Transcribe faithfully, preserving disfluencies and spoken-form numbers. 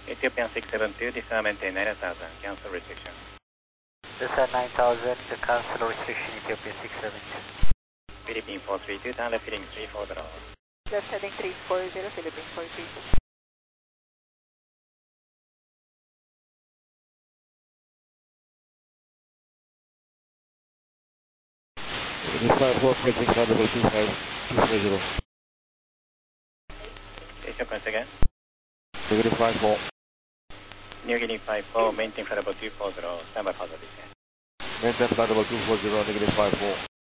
Ethiopian six seven two, descend maintain nine thousand, cancel restriction. Descend nine thousand, to cancel restriction, Ethiopian six seven two. Philippine four three two, turn left heading three four zero. Left heading three four zero, Philippine four three two. five four, approaching ground level two five two four zero. Sequence again. Negative five four. New Guinea five four, maintain flight level two four zero, standby for the descent. Maintain flight level two four zero, negative five four.